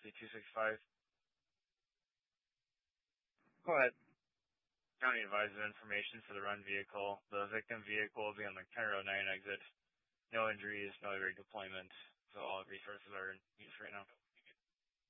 C265. Go ahead. County advises information for the run vehicle. The victim vehicle will be on the County Road 9 exit. No injuries, no redeployment. So all resources are in use right now.